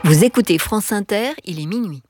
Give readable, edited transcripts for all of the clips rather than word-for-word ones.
Vous écoutez France Inter, il est minuit.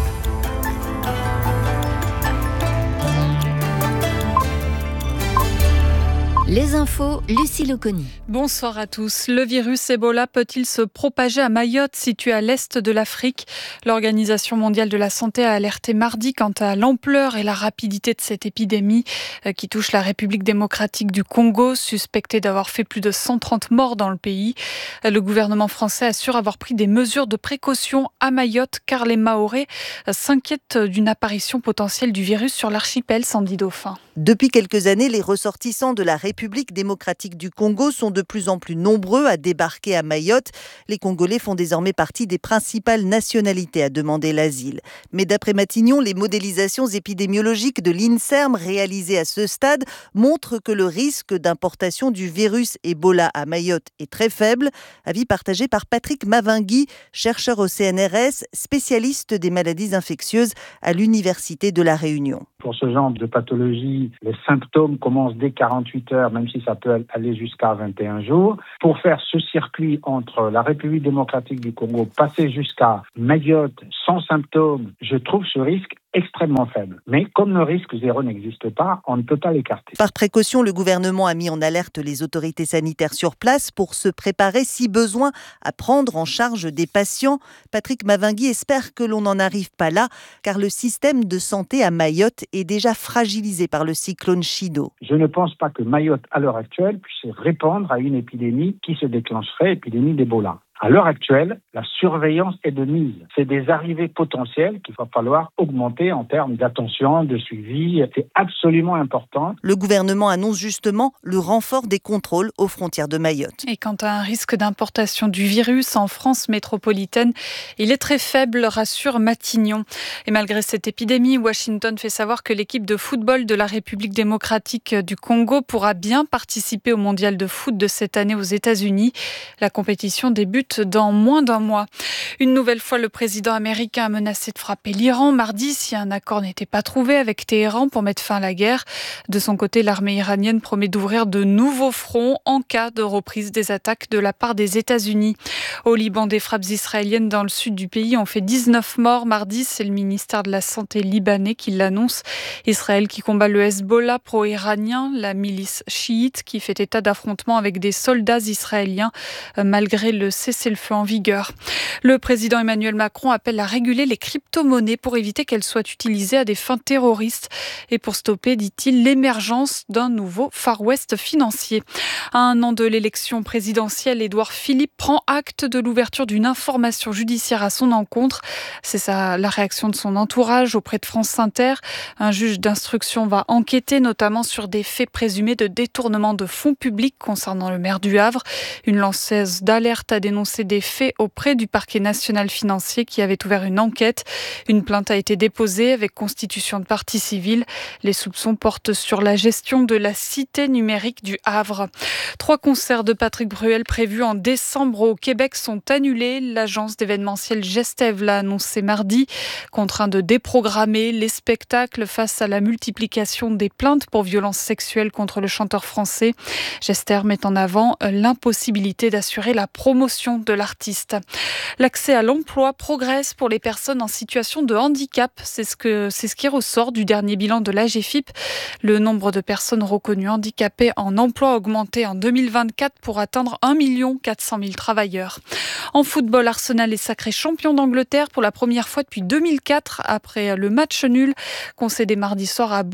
Les infos, Lucie Loconi. Bonsoir à tous. Le virus Ebola peut-il se propager à Mayotte, située à l'est de l'Afrique ? L'Organisation mondiale de la santé a alerté mardi quant à l'ampleur et la rapidité de cette épidémie qui touche la République démocratique du Congo, suspectée d'avoir fait plus de 130 morts dans le pays. Le gouvernement français assure avoir pris des mesures de précaution à Mayotte car les Mahorais s'inquiètent d'une apparition potentielle du virus sur l'archipel, Sandy Dauphin. Depuis quelques années, les ressortissants de la République démocratique du Congo sont de plus en plus nombreux à débarquer à Mayotte. Les Congolais font désormais partie des principales nationalités à demander l'asile. Mais d'après Matignon, les modélisations épidémiologiques de l'INSERM réalisées à ce stade montrent que le risque d'importation du virus Ebola à Mayotte est très faible. Avis partagé par Patrick Mavingui, chercheur au CNRS, spécialiste des maladies infectieuses à l'Université de La Réunion. Pour ce genre de pathologie, les symptômes commencent dès 48 heures, même si ça peut aller jusqu'à 21 jours. Pour faire ce circuit entre la République démocratique du Congo, passer jusqu'à Mayotte sans symptômes, je trouve ce risque extrêmement faible. Mais comme le risque zéro n'existe pas, on ne peut pas l'écarter. Par précaution, le gouvernement a mis en alerte les autorités sanitaires sur place pour se préparer, si besoin, à prendre en charge des patients. Patrick Mavingui espère que l'on n'en arrive pas là, car le système de santé à Mayotte est déjà fragilisé par le cyclone Chido. Je ne pense pas que Mayotte, à l'heure actuelle, puisse répondre à une épidémie qui se déclencherait, épidémie d'Ebola. À l'heure actuelle, la surveillance est de mise. C'est des arrivées potentielles qu'il va falloir augmenter en termes d'attention, de suivi. C'est absolument important. Le gouvernement annonce justement le renfort des contrôles aux frontières de Mayotte. Et quant à un risque d'importation du virus en France métropolitaine, il est très faible, rassure Matignon. Et malgré cette épidémie, Washington fait savoir que l'équipe de football de la République démocratique du Congo pourra bien participer au mondial de foot de cette année aux États-Unis. La compétition débute dans moins d'un mois. Une nouvelle fois, le président américain a menacé de frapper l'Iran mardi si un accord n'était pas trouvé avec Téhéran pour mettre fin à la guerre. De son côté, l'armée iranienne promet d'ouvrir de nouveaux fronts en cas de reprise des attaques de la part des États-Unis. Au Liban, des frappes israéliennes dans le sud du pays ont fait 19 morts mardi. C'est le ministère de la Santé libanais qui l'annonce. Israël qui combat le Hezbollah pro-iranien, la milice chiite qui fait état d'affrontements avec des soldats israéliens malgré le cessez-le-feu en vigueur. Le président Emmanuel Macron appelle à réguler les crypto-monnaies pour éviter qu'elles soient utilisées à des fins terroristes et pour stopper, dit-il, l'émergence d'un nouveau Far West financier. À un an de l'élection présidentielle, Édouard Philippe prend acte de l'ouverture d'une information judiciaire à son encontre. C'est la réaction de son entourage auprès de France Inter. Un juge d'instruction va enquêter notamment sur des faits présumés de détournement de fonds publics concernant le maire du Havre. Une lanceuse d'alerte a dénoncé des faits auprès du parquet national financier qui avait ouvert une enquête. Une plainte a été déposée avec constitution de partie civile. Les soupçons portent sur la gestion de la cité numérique du Havre. 3 concerts de Patrick Bruel prévus en décembre au Québec sont annulés. L'agence d'événementiel Gestev l'a annoncé mardi, contraint de déprogrammer les spectacles face à la multiplication des plaintes pour violences sexuelles contre le chanteur français. Gestev met en avant l'impossibilité d'assurer la promotion de l'artiste. L'accès à l'emploi progresse pour les personnes en situation de handicap. C'est ce qui ressort du dernier bilan de l'AGEFIP. Le nombre de personnes reconnues handicapées en emploi a augmenté en 2024 pour atteindre 1 400 000 travailleurs. En football, Arsenal est sacré champion d'Angleterre pour la première fois depuis 2004 après le match nul concédé mardi soir à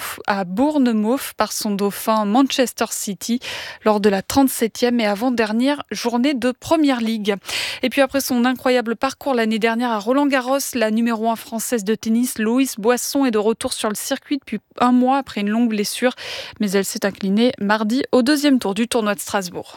Bournemouth par son dauphin Manchester City lors de la 37e et avant-dernière journée de Première Ligue. Et puis après son incroyable parcours l'année dernière à Roland-Garros, la numéro 1 française de tennis, Loïs Boisson, est de retour sur le circuit depuis un mois après une longue blessure. Mais elle s'est inclinée mardi au 2e tour du tournoi de Strasbourg.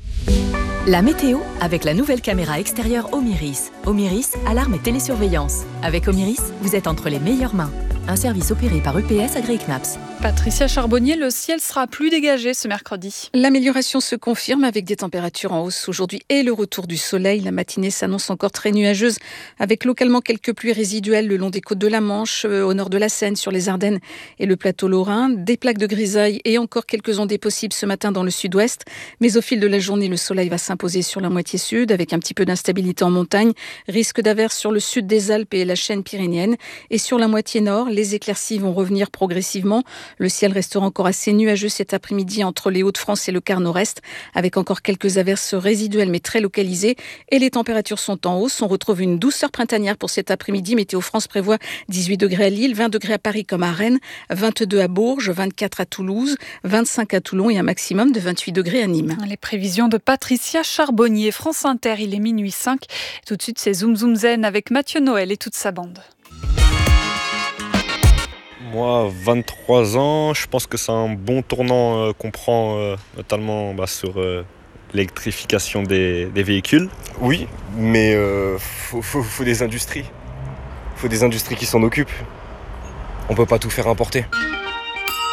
La météo avec la nouvelle caméra extérieure Omiris. Omiris, alarme et télésurveillance. Avec Omiris, vous êtes entre les meilleures mains. Un service opéré par EPS Agri-Knaps. Patricia Charbonnier, le ciel sera plus dégagé ce mercredi. L'amélioration se confirme avec des températures en hausse aujourd'hui et le retour du soleil. La matinée s'annonce encore très nuageuse avec localement quelques pluies résiduelles le long des côtes de la Manche, au nord de la Seine, sur les Ardennes et le plateau lorrain. Des plaques de grisaille et encore quelques ondées possibles ce matin dans le sud-ouest. Mais au fil de la journée, le soleil va s'imposer sur la moitié sud avec un petit peu d'instabilité en montagne. Risque d'averses sur le sud des Alpes et la chaîne pyrénéenne. Et sur la moitié nord, les éclaircies vont revenir progressivement. Le ciel restera encore assez nuageux cet après-midi entre les Hauts-de-France et le quart nord-est, avec encore quelques averses résiduelles mais très localisées. Et les températures sont en hausse. On retrouve une douceur printanière pour cet après-midi. Météo France prévoit 18 degrés à Lille, 20 degrés à Paris comme à Rennes, 22 à Bourges, 24 à Toulouse, 25 à Toulon et un maximum de 28 degrés à Nîmes. Les prévisions de Patricia Charbonnier, France Inter, il est minuit 5. Tout de suite, c'est Zoom Zoom Zen avec Mathieu Noël et toute sa bande. Moi, 23 ans, je pense que c'est un bon tournant qu'on prend notamment sur l'électrification des véhicules. Oui, mais faut des industries. Faut des industries qui s'en occupent. On peut pas tout faire importer.